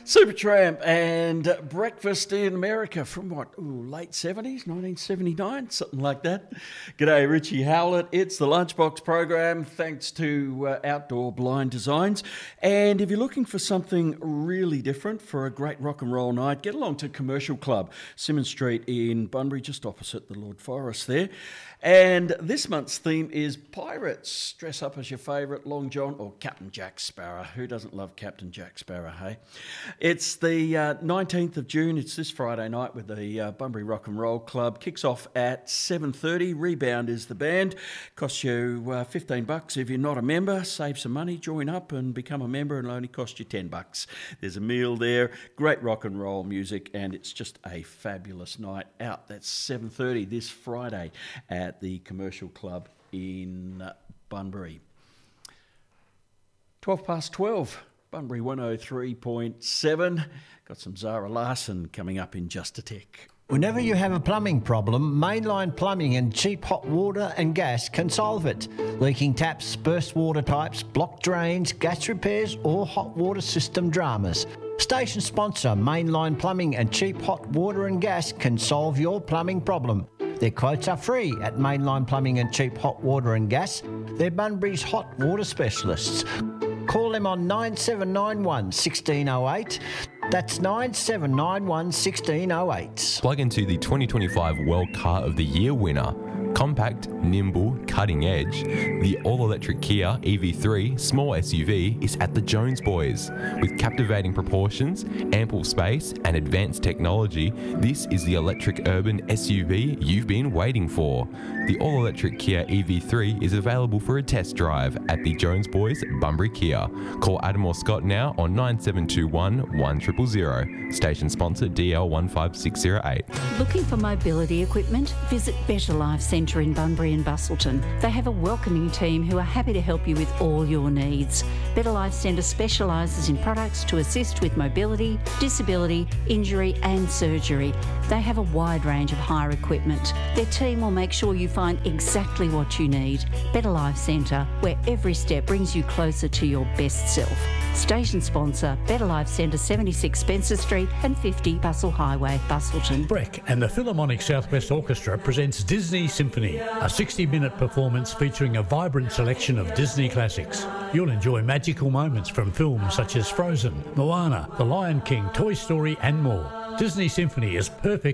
Supertramp and Breakfast in America from late 70s, 1979, something like that. G'day, Richie Howlett. It's the Lunchbox program, thanks to Outdoor Blind Designs. And if you're looking for something really different for a great rock and roll night, get along to Commercial Club, Symonds Street in Bunbury, just opposite the Lord Forest there. And this month's theme is pirates. Dress up as your favourite Long John or Captain Jack Sparrow. Who doesn't love Captain Jack Sparrow, hey? It's the 19th of June. It's this Friday night with the Bunbury Rock and Roll Club. Kicks off at 7:30. Rebound is the band. Costs you $15 if you're not a member. Save some money, join up and become a member, and it'll only cost you $10. There's a meal there, great rock and roll music, and it's just a fabulous night out. That's 7:30 this Friday at the Commercial Club in Bunbury. 12:12. Bunbury 103.7. Got some Zara Larson coming up in just a tick. Whenever you have a plumbing problem, Mainline Plumbing and Cheap Hot Water and Gas can solve it. Leaking taps, burst water pipes, blocked drains, gas repairs or hot water system dramas. Station sponsor Mainline Plumbing and Cheap Hot Water and Gas can solve your plumbing problem. Their quotes are free at Mainline Plumbing and Cheap Hot Water and Gas. They're Bunbury's hot water specialists. Call them on 9791 1608. That's 9791 1608. Plug into the 2025 World Car of the Year winner. Compact, nimble, cutting edge, the all-electric Kia EV3 small SUV is at the Jones Boys. With captivating proportions, ample space and advanced technology, this is the electric urban SUV you've been waiting for. The all-electric Kia EV3 is available for a test drive at the Jones Boys Bunbury Kia. Call Adam or Scott now on 9721 1000. Station sponsor DL15608. Looking for mobility equipment? Visit Better Life Centre in Bunbury and Bustleton. They have a welcoming team who are happy to help you with all your needs. Better Life Centre specialises in products to assist with mobility, disability, injury and surgery. They have a wide range of hire equipment. Their team will make sure you find exactly what you need. Better Life Centre, where every step brings you closer to your best self. Station sponsor, Better Life Centre, 76 Spencer Street and 50 Bustle Highway, Bustleton. Breck and the Philharmonic Southwest Orchestra presents Disney Symphony, a 60-minute performance featuring a vibrant selection of Disney classics. You'll enjoy magical moments from films such as Frozen, Moana, The Lion King, Toy Story and more. Disney Symphony is perfect